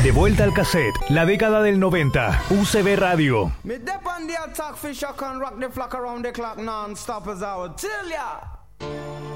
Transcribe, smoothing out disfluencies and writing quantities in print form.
De vuelta al cassette, la década del 90, UCB Radio. Me dep on the attack, fish, I can rock the flock around the clock non-stop as I would tell ya.